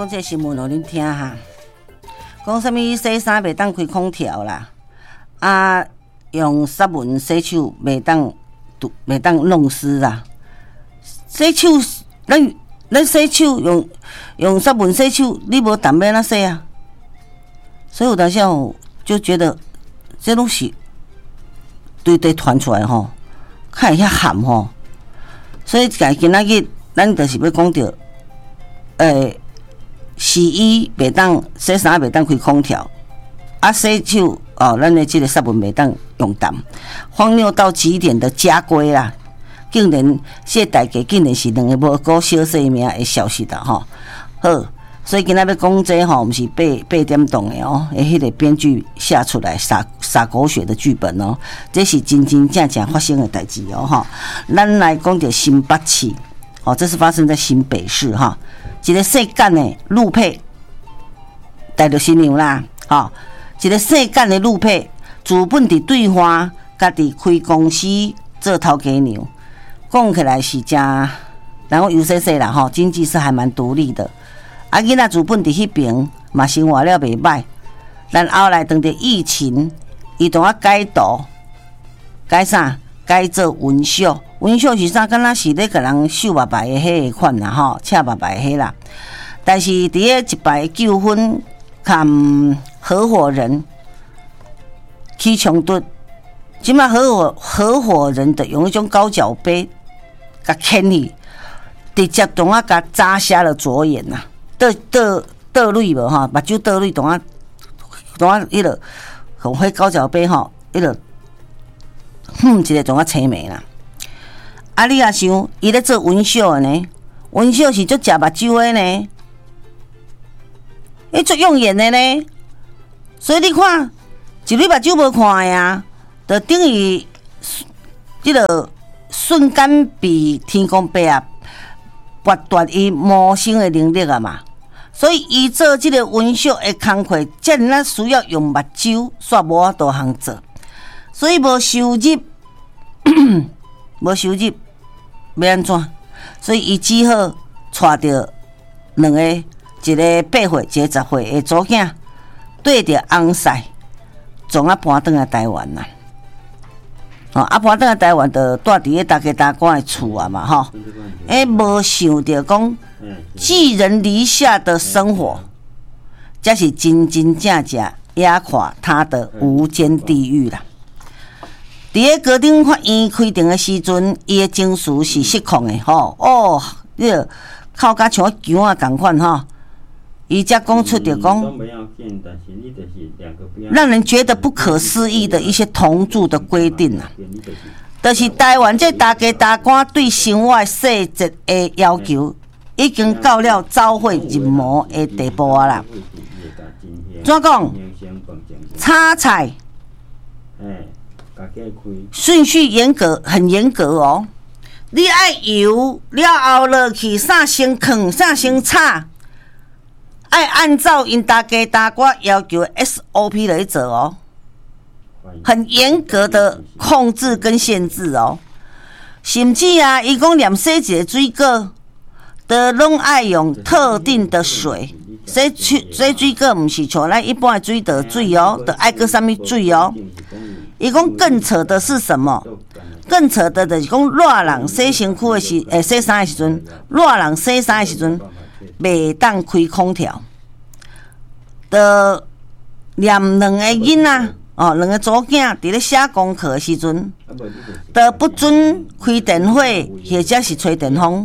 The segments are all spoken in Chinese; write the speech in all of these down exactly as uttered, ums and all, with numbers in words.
讲这个新闻互恁听哈，讲啥物洗衫袂当开空调啦，啊，用湿文洗手袂当袂当弄湿啦。洗手，咱咱洗手用用湿文洗手，你无淡要哪洗啊？所以有当时吼就觉得，这拢是对对传出来吼，看一下喊吼。所以今今仔日咱就是要讲到，诶。洗衣袂当，洗衫袂当开空调，啊洗手哦，咱的这个湿文袂当用淡，荒谬到极点的家规啦，竟然这大家竟然是两个无辜小生命的消息啦吼。好，所以今仔要讲这吼，毋是八八点档的哦，诶，迄个编剧下出来撒撒狗血的剧本哦，这是真真正正发生的代志哦吼。咱来讲到新北市，哦，这是发生在新北市哈。一个细干的陆配，带着新娘啦，吼、哦！一个细干的陆配，自本伫对花，家己开公司做头家娘，讲起来是真，然后有细细啦，吼，经济是还蛮独立的。啊，囡仔自本伫迄边嘛生活了袂歹，然后来当着疫情，伊同我改图，改啥？改做纹绣，纹绣是啥？敢若是咧甲人绣白白的迄个款啦，吼，赤白白迄啦。但是伫咧一摆纠纷，含合伙人起冲突，即摆合伙合伙人的用一种高脚杯，甲牵去，直接同我甲扎瞎了左眼呐，倒倒倒泪无吼，目睭倒泪，同我同我迄落用迄高脚杯吼，迄落。哼，一个总啊青眉啦！啊，你也想，伊咧做纹绣的呢？纹绣是足食目睭的呢，伊足用眼的呢。所以你看，一蕊目睭无看的啊，就等于即个瞬间比天公伯啊剥夺伊谋生的能力啊嘛。所以伊做即个纹绣的工课，遮尔啊需要用目睭，煞无法度通做。所以无收入，无收入，要安怎？所以伊只好带着两个，一个八岁，一个十岁的祖囝，对着翁婿，从啊搬转来台湾啦。哦，啊搬转来台湾，就住伫咧大家大官的厝啊嘛，吼。诶，无想着讲寄人篱下的生活，才是真真正正压垮他的无间地狱啦。伫咧高等法院开庭的时阵，伊的情绪是失控的吼，哦，你个哭甲像姜啊共款吼，伊才讲出着讲，让人觉得不可思议的一些同住的规定啊，就是台湾这大家大官对生活细节的要求，已经到了走火入魔的地步啊啦。怎讲？炒菜。顺序严格，很严格哦。你爱油了后落去，啥先放，啥先炒，爱按照因大家大官要求 S O P 来做哦，很严格的控制跟限制哦。甚至啊，伊讲连洗一个水果，都拢爱用特定的水。洗洗水果毋是像咱一般的水的水哦，都爱搁啥物水哦。伊讲更扯的是什么？更扯的就是讲，热人洗身躯的时，诶，洗衫的时阵，热人洗衫的时阵，袂当开空调。的连两个囡仔，哦，两个祖囝伫咧写功课的时阵，都不准开电火，或者是吹电风。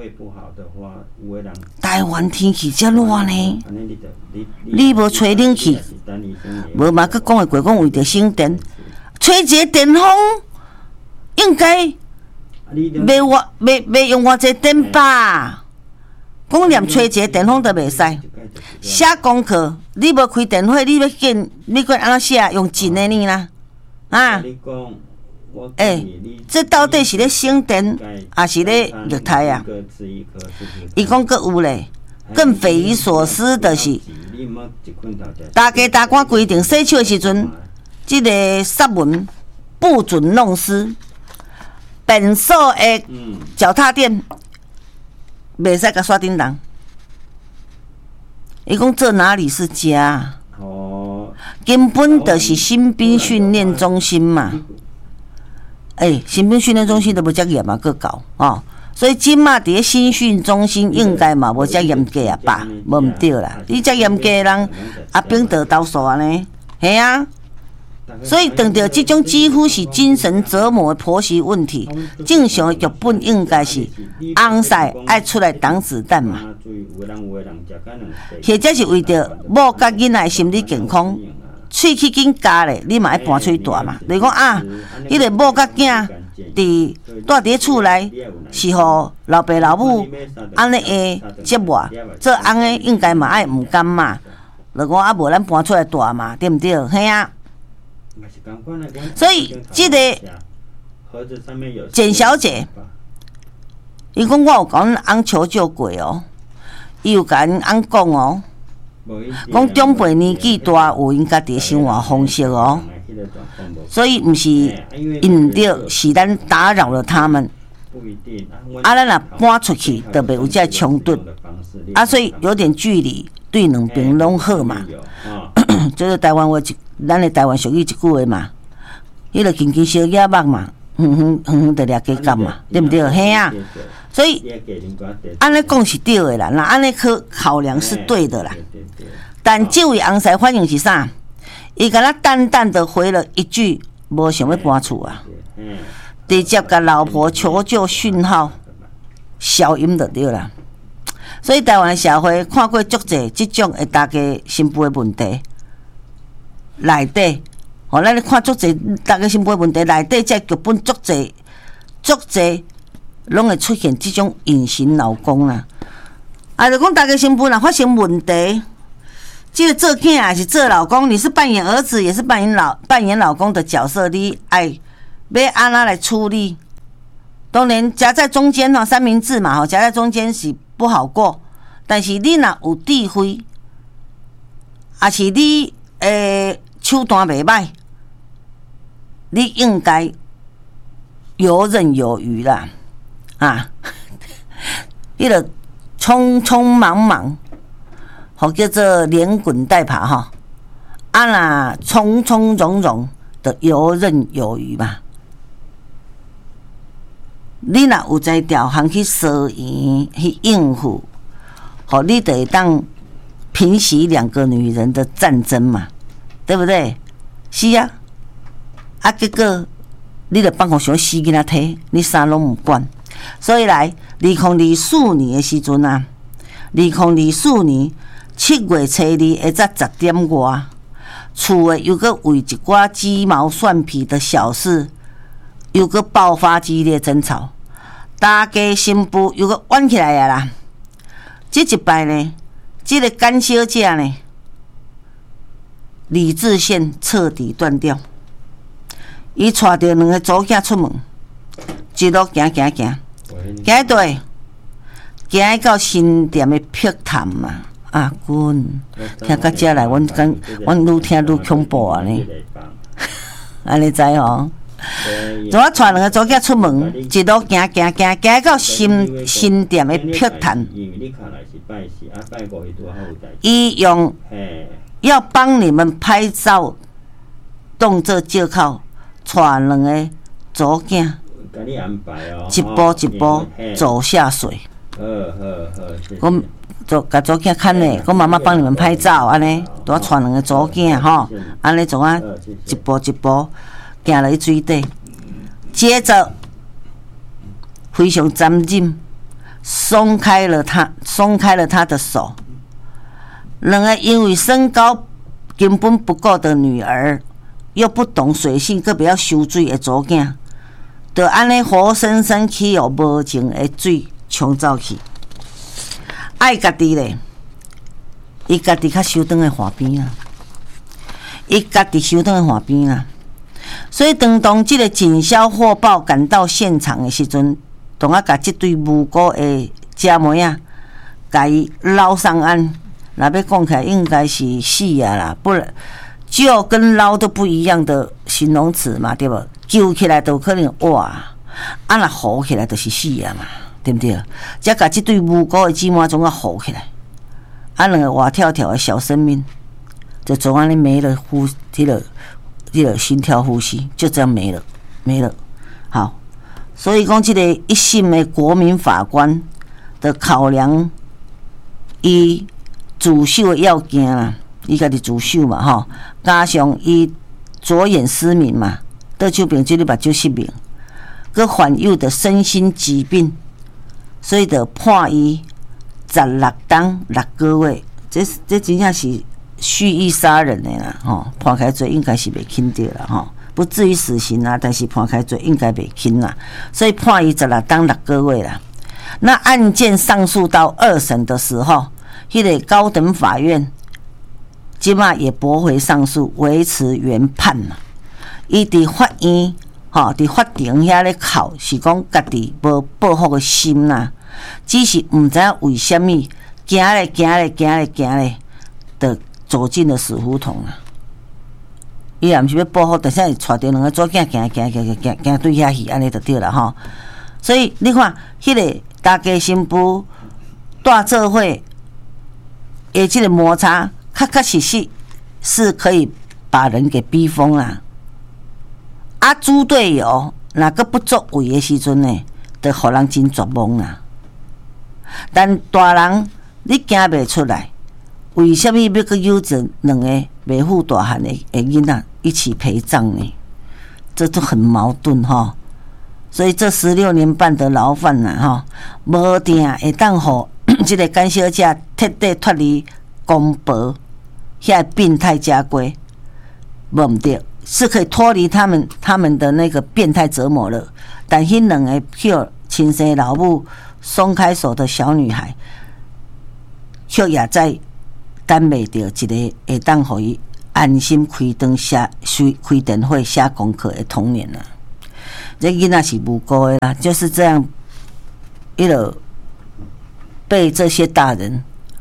台湾天气遮热呢，你无吹冷气，无嘛佮讲会过讲为着省电。吹一个电风应该袂我袂袂用偌济电吧？讲连吹一个电风都袂使。写功课你无开电火，你要紧，你管安怎写？用真的呢啦？啊？诶、欸，这到底是咧省电，还是咧虐待啊？伊讲阁有咧，更匪夷所思的是，大家大官规定洗手的时阵。这个湿文不准弄湿，本所的脚踏垫袂使甲刷叮当， 伊讲这哪里是家？ 哦， 根本就是新兵训练中心嘛。哎、欸，新兵训练中心都无遮严嘛，佫搞哦。所以今嘛伫新训中心应该嘛无遮严格啊吧？无毋对啦，你遮严格的人阿兵得投诉安尼，系啊。所以等到这种几乎是精神折磨的婆媳问题，正常的剧本应该是翁婿爱出来挡子弹嘛，或者是为着某甲囡仔的心理健康，喙齿紧加咧，你嘛爱搬出去大嘛。就是讲啊，迄个某甲囝伫住伫厝内，是互老爸老母安尼会折磨，做翁的应该嘛爱毋甘嘛，就讲啊无咱搬出来大嘛，对毋对？嘿啊。所以，这个简小姐，伊讲我有甲阮翁求救过哦，伊有甲阮翁讲哦，讲长辈年纪大有因家己生活方式哦，所以毋是因着是咱打扰了他们，啊，咱若搬出去，就袂有这冲突，啊，所以有点距离，对两边拢好嘛。就是台湾话一，咱的台湾俗语一句话嘛，迄个轻轻小野目嘛，远远远远就掠鸡肝嘛，对不对？嘿啊，所以安尼讲是对的啦，那安尼考考量是对的啦。但这位翁婿反应是啥？伊甲咱淡淡的回了一句，无想要搬厝啊，直接甲老婆求救讯号消音就对啦。所以台湾社会看过足侪即种会大家心妇的问题。内底，吼，咱咧看足侪，大家心肺问题内底，这剧本足侪，足侪，拢会出现这种隐形老公啦。啊，就讲大家心肺若发生问题，这个做囝还是做老公，你是扮演儿子，也是扮演老扮演老公的角色，你爱要安怎来处理？当然夹在中间吼，三明治嘛吼，夹在中间是不好过。但是你若有智慧，还是你诶？手段袂歹，你应该游刃有余啦，啊，迄个匆匆忙忙，或叫做连滚带爬哈，啊啦，从从容容的游刃有余嘛。你若有在调行去收银去应付，好，你得当平息两个女人的战争嘛。对不对？是啊，啊，结果你著放互想死囡仔体，你啥拢毋管。所以来，二零二四年的时阵啊，二零二四年七月初二下早十点外，厝诶又搁为一寡鸡毛蒜皮的小事，又搁爆发激烈争吵，大家心妇又搁冤起来啊啦！这一摆呢，这个干小姐呢？理智线彻底断掉，伊带着两个祖囝出门，一路行行行，行对，行到新店的碧潭嘛。啊，滚！听到这来，阮感阮愈听愈恐怖啊呢。安尼知吼？就我带两个祖囝出门，一路行行行，行到新新店的碧潭，伊用。要帮你们拍照，动作照靠，带两个祖囝，一步一步走下水。我就甲祖囝看咧，我妈妈帮你们拍照，安尼，拄啊带两个祖囝吼，安尼怎啊一步一步行落去水底，接着非常残忍，松开了他，松开了他的手。两个因为身高根本不够的女儿，又不懂水性，更不要收水的祖囝，就安尼活生生去互无情的水冲走去。爱家己咧，伊家己较收倒来河边啊，伊家己收倒来河边啊。所以当当即个警消获报赶到现场的时阵，同啊甲即对无辜的姐妹啊，甲伊捞上岸。若要讲起来，应该是死啊啦，不然救跟捞都不一样的形容词嘛，对不？救起来都可能哇，啊若浮起来就是死啊嘛，对不对？才甲这对无辜的姊妹总啊浮起来， 啊，两个活跳跳的小生命，就总安尼没了呼，这个这个心跳呼吸，就这样没了，没了。好，所以讲这个一审的国民法官的考量，伊自首的要件啦，伊家己自首嘛吼，加上伊左眼失明嘛，倒手柄即个目睭失明，佮患有的身心疾病，所以就判伊十六档六个月，这这真正是蓄意杀人的啦，吼，判开罪应该是袂轻着啦，吼，不至于死刑啦，但是判开罪应该袂轻啦，所以判伊十六档六个月啦。那案件上诉到二审的时候，迄、那个高等法院即马也驳回上诉，维持原判嘛。伊伫法院，吼，伫法庭遐咧哭，是讲家己无报复的心啦。只是唔知影为什么，行咧行咧行咧行咧，就走进了死胡同啊！伊也毋是要报复，但是带着两个左囝行行行行行行对遐去，安尼就对了吼。所以你看，迄、那个大家新妇大做伙，诶，即个摩擦，确确实实是可以把人给逼疯啦。啊，猪队友若个不作为的时阵呢，就互人真绝望啦。但大人你行袂出来，为什么要去诱着两个未富大汉的囡仔一起陪葬呢？这都很矛盾哈。所以这十六年半的牢饭呐哈，无定会当互这个干小姐彻底脱离公婆遐变态家规，无毋对，是可以脱离他们他们的那个变态折磨了。但迄两个叫亲生老母松开手的小女孩，却也在等袂到一个会当互伊安心开灯写开电会写功课的童年啊！这囡仔是无辜的啦，就是这样，一路被这些大人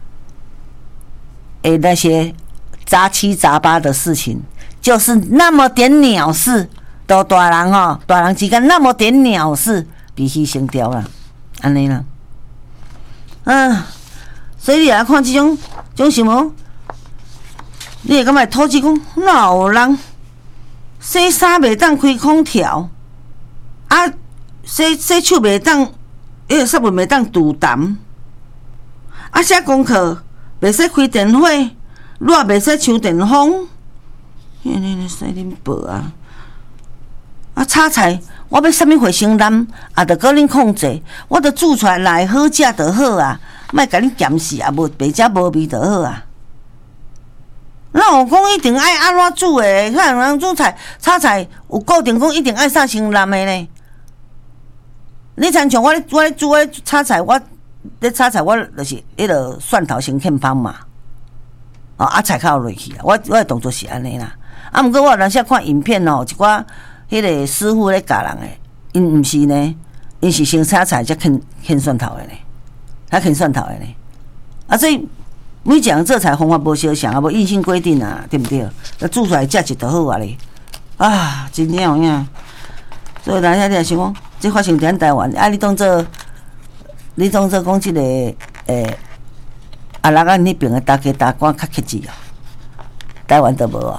诶那些杂七杂八的事情，就是那么点鸟事，都大人吼，大人之间那么点鸟事，比牺牲掉了，安尼啦，嗯，所以你来看这种这种新闻，你会感觉土地讲哪有人洗衫袂当开空调？啊，洗洗手袂当，迄个湿文袂当堵痰，啊，写功课袂使开电火，热袂使抢电风，迄个使恁报啊！啊，炒菜我要啥物回生蛋，啊，着搁恁控制，我着煮出来来好食就好啊，莫甲恁咸死啊，无白食无味就好啊。那有讲一定爱安怎煮的？看人煮菜炒菜有固定讲一定爱啥生蛋的呢？你参像我咧，我咧煮我咧炒菜，我咧炒菜，我就是迄个蒜头先欠芳嘛，哦啊菜靠落去啊，我我的动作是安尼啦。啊，毋过我有当时看影片哦，一寡迄个师傅咧教人诶，因毋是呢，因是先炒菜才欠欠蒜头诶呢，才欠蒜头诶呢。啊，所以每一样做菜方法无相像，啊无硬性规定啊，对不对？要煮出来食就好啊咧。啊，真正有影。所以人家就想讲，这发生伫台湾，啊，你当做你当做讲即个诶，啊，人家迄边诶大家大官较克制啊，台湾都无啊。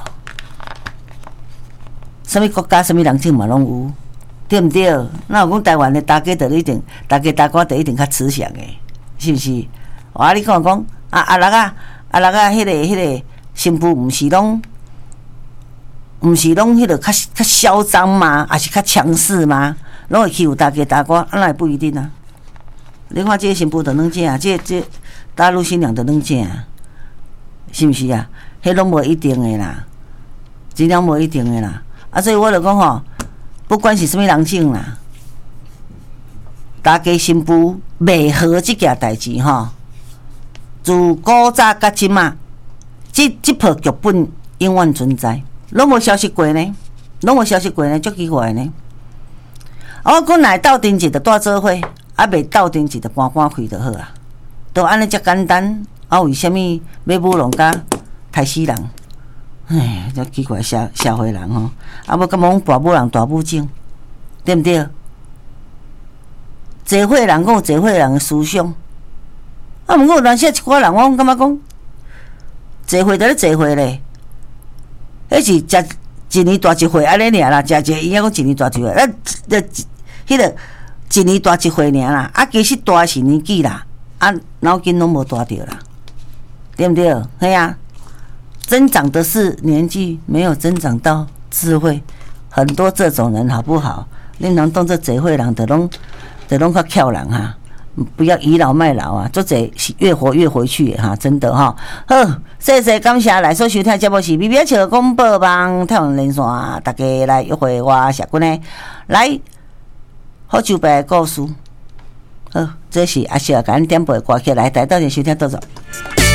什么国家、什么人种嘛拢有，对毋对？那有讲台湾的大家就一定，大家大官就一定较慈祥诶，是毋是？啊，你看讲啊啊人啊啊人啊，迄个迄个新妇毋是拢？毋是拢迄个较较嚣张吗？还是较强势吗？拢会欺负大家大官，啊那也不一定啊。你看这个新妇就软正啊，这这大陆新娘就软正啊，是毋是啊？迄拢无一定的啦，真正无一定的啦。啊，所以我就讲吼，不管是什么人种啦，大家新妇袂和这件代志吼，自古早到即马，这这套剧本永远存在。拢无消息过呢，拢无消息过呢，足奇怪呢。我讲来斗阵一就大做伙，啊未斗阵一就搬搬开就好啊，都安尼遮简单。啊，为什么要舞弄甲杀死人？唉，遮奇怪社社会人吼，啊要甲讲大母人大母种，对毋对？侪伙人讲有侪伙人的思想， 啊，毋过有当时一寡人，我感觉讲，坐会就咧坐会咧，迄是食一年大一岁安尼尔啦，食一个伊讲一年大一岁，咱著迄个一年大一岁尔啦，啊，其实大是年纪啦，啊，脑筋拢无大着啦，对不对？嘿啊，增长的是年纪，没有增长到智慧，很多这种人好不好？恁人当做坐会人，就拢就拢较巧人哈。不要倚老卖老啊！做者越活越回去哈，真的哈。好，谢谢感谢来所收听节目是 B B H 广播网太阳连线，大家来约会我谢君呢，来好酒杯故事。好，这是阿小甲咱点播歌曲来，带到你收听到走。